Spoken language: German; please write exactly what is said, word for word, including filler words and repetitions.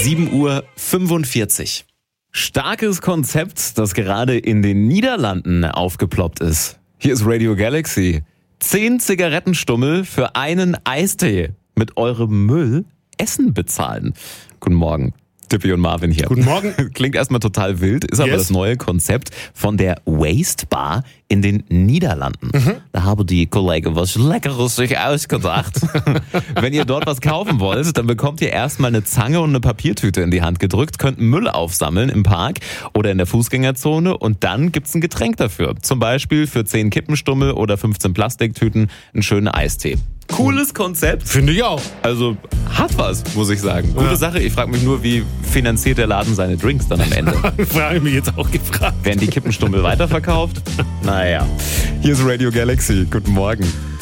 sieben Uhr fünfundvierzig. Starkes Konzept, das gerade in den Niederlanden aufgeploppt ist. Hier ist Radio Galaxy. Zehn Zigarettenstummel für einen Eistee. Mit eurem Müll Essen bezahlen. Guten Morgen. Tippi und Marvin hier. Guten Morgen. Klingt erstmal total wild, ist aber Yes. das neue Konzept von der Waste Bar in den Niederlanden. Mhm. Da haben die Kollegen was Leckeres sich ausgedacht. Wenn ihr dort was kaufen wollt, dann bekommt ihr erstmal eine Zange und eine Papiertüte in die Hand gedrückt, könnt Müll aufsammeln im Park oder in der Fußgängerzone und dann gibt's ein Getränk dafür. Zum Beispiel für zehn Kippenstummel oder fünfzehn Plastiktüten einen schönen Eistee. Cooles Konzept. Finde ich auch. Also hat was, muss ich sagen. Gute Ja. Sache. Ich frage mich nur, wie finanziert der Laden seine Drinks dann am Ende? Frage ich mich jetzt auch gefragt. Werden die Kippenstummel weiterverkauft? Naja. Hier ist Radio Galaxy. Guten Morgen.